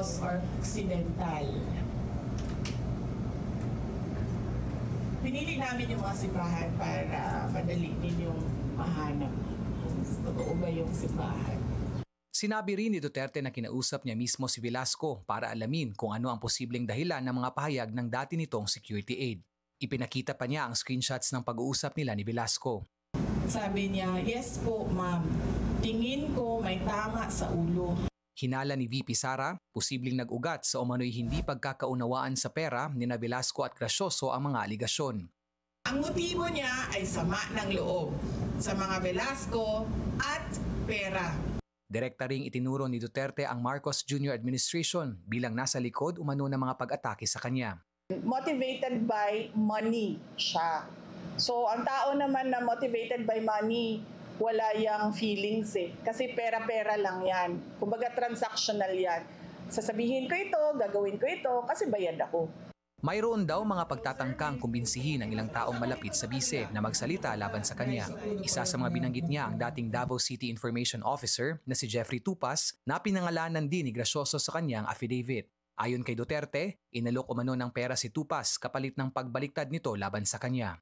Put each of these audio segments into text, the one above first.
Negros Occidental. Pinili namin yung mga simbahan para madali ninyong mahanap. Totoo ba yung simbahan? Sinabi rin ni Duterte na kinausap niya mismo si Velasco para alamin kung ano ang posibleng dahilan ng mga pahayag ng dati nitong security aide. Ipinakita pa niya ang screenshots ng pag-uusap nila ni Velasco. Sabi niya, yes po ma'am, tingin ko may tama sa ulo. Hinala ni VP Sara, posibleng nag-ugat sa umano'y hindi pagkakaunawaan sa pera ni na Velasco at Gracioso ang mga aligasyon. Ang motibo niya ay sama ng loob sa mga Velasco at pera. Direkta ring itinuro ni Duterte ang Marcos Jr. administration bilang nasa likod umano ng mga pag-atake sa kanya. Motivated by money siya. So ang tao naman na motivated by money, wala yang feelings eh. Kasi pera-pera lang yan. Kumbaga transactional yan. Sasabihin ko ito, gagawin ko ito, kasi bayad ako. Mayroon daw mga pagtatangkang kumbinsihin ng ilang taong malapit sa bise na magsalita laban sa kanya. Isa sa mga binanggit niya ang dating Davao City Information Officer na si Jeffrey Tupas na pinangalanan din ni Gracioso sa kanyang affidavit. Ayon kay Duterte, inalok umano ng pera si Tupas kapalit ng pagbaliktad nito laban sa kanya.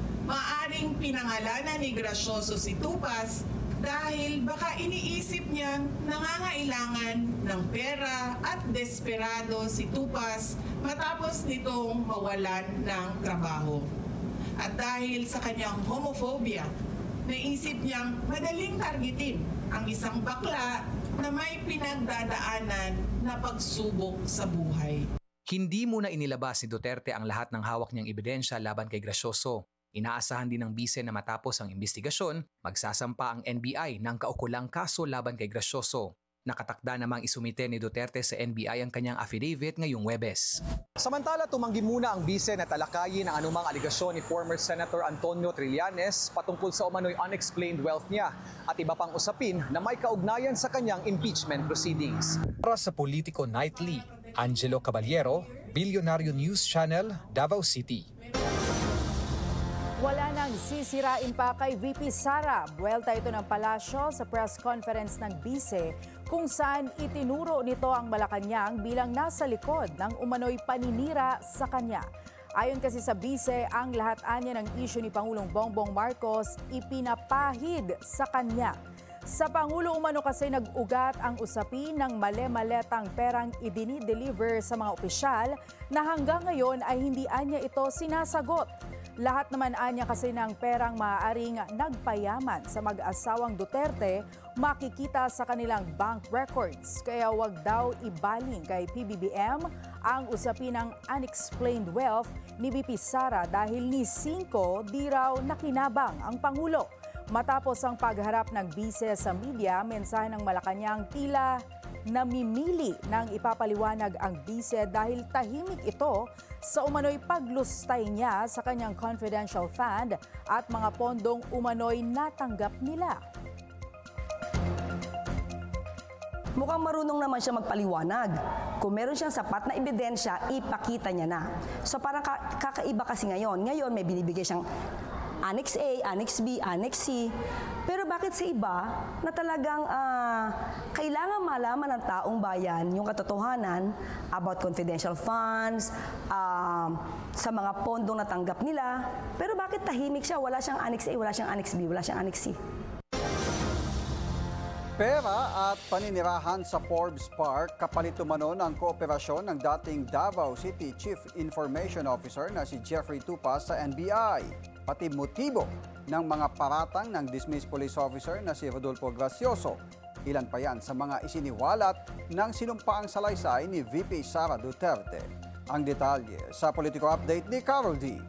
Maaring pinangalanan ni Gracioso si Tupas dahil baka iniisip niyang nangangailangan ng pera at desperado si Tupas matapos nitong mawalan ng trabaho. At dahil sa kanyang homophobia, naisip niyang madaling targetin ang isang bakla na may pinagdadaanan na pagsubok sa buhay. Hindi muna inilabas ni Duterte ang lahat ng hawak niyang ebidensya laban kay Gracioso. Inaasahan din ng bise na matapos ang investigasyon, magsasampa ang NBI ng kaukulang kaso laban kay Gracioso. Nakatakda namang isumite ni Duterte sa NBI ang kanyang affidavit ngayong Huwebes. Samantala, tumanggi muna ang bise na talakayin ang anumang aligasyon ni former Senator Antonio Trillanes patungkol sa umano'y unexplained wealth niya at iba pang usapin na may kaugnayan sa kanyang impeachment proceedings. Para sa Politico Nightly, Angelo Caballero, Billionario News Channel, Davao City. Wala nang sisirain pa kay VP Sara. Buwelta ito ng palasyo sa press conference ng bise kung saan itinuro nito ang Malacanang bilang nasa likod ng umano'y paninira sa kanya. Ayon kasi sa bise, ang lahat anya ng isyu ni Pangulong Bongbong Marcos ipinapahid sa kanya. Sa Pangulo umano kasi nag-ugat ang usapin ng male-maletang perang idinideliver sa mga opisyal na hanggang ngayon ay hindi anya ito sinasagot. Lahat naman anya kasi ng perang maaaring nagpayaman sa mag-asawang Duterte makikita sa kanilang bank records. Kaya wag daw ibaling kay PBBM ang usapin ng unexplained wealth ni VP Sara dahil ni 5 di raw nakinabang ang Pangulo. Matapos ang pagharap ng bise sa media, mensahe ng Malacanang tila namimili ng ipapaliwanag ang bise dahil tahimik ito sa umano'y paglustay niya sa kanyang confidential fund at mga pondong umano'y natanggap nila. Mukhang marunong naman siya magpaliwanag. Kung meron siyang sapat na ebidensya, ipakita niya na. So parang kakaiba kasi ngayon. Ngayon may binibigay siyang Annex A, Annex B, Annex C. Pero bakit sa iba na talagang kailangan malaman ng taong bayan yung katotohanan about confidential funds, sa mga pondong natanggap nila. Pero bakit tahimik siya? Wala siyang Annex A, wala siyang Annex B, wala siyang Annex C. Pera at paninirahan sa Forbes Park kapalit umano ng kooperasyon ng dating Davao City Chief Information Officer na si Jeffrey Tupas sa NBI. Pati motibo ng mga paratang ng dismissed police officer na si Rodolfo Gracioso. Ilan pa yan sa mga isiniwalat ng sinumpaang salaysay ni VP Sara Duterte. Ang detalye sa Politico Update ni Carol D.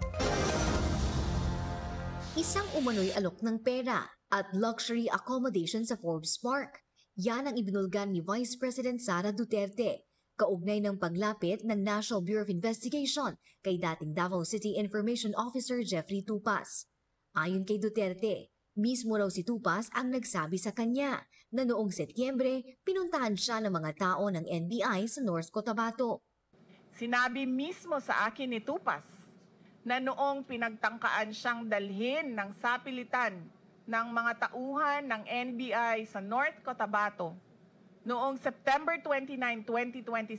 Isang umano'y alok ng pera at luxury accommodation sa Forbes Park. Yan ang ibinulgan ni Vice President Sara Duterte, kaugnay ng paglapit ng National Bureau of Investigation kay dating Davao City Information Officer Jeffrey Tupas. Ayon kay Duterte, mismo raw si Tupas ang nagsabi sa kanya na noong Setyembre, pinuntahan siya ng mga tao ng NBI sa North Cotabato. Sinabi mismo sa akin ni Tupas na noong pinagtangkaan siyang dalhin ng sapilitan ng mga tauhan ng NBI sa North Cotabato noong September 29, 2026